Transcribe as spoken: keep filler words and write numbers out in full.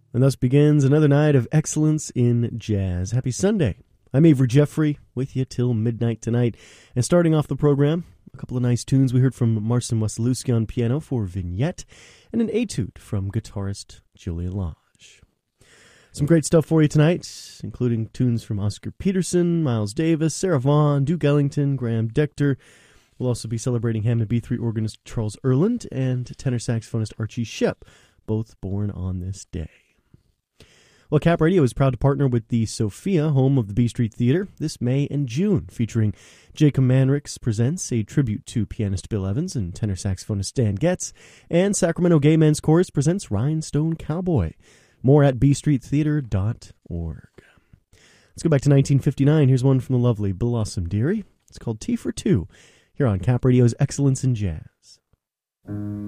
And thus begins another night of excellence in jazz. Happy Sunday. I'm Avery Jeffrey, with you till midnight tonight. And starting off the program, a couple of nice tunes. We heard from Marcin Wasilewski on piano for Vignette, and an etude from guitarist Julia Lage. Some great stuff for you tonight, including tunes from Oscar Peterson, Miles Davis, Sarah Vaughan, Duke Ellington, Graham Decter. We'll also be celebrating Hammond B three organist Charles Erland and tenor saxophonist Archie Shepp, both born on this day. Well, Cap Radio is proud to partner with the Sophia, home of the B Street Theater, this May and June, featuring Jacob Manricks presents a tribute to pianist Bill Evans and tenor saxophonist Stan Getz, and Sacramento Gay Men's Chorus presents Rhinestone Cowboy. More at b street theater dot org. Let's go back to nineteen fifty-nine. Here's one from the lovely Blossom Dearie. It's called Tea for Two, here on Cap Radio's Excellence in Jazz.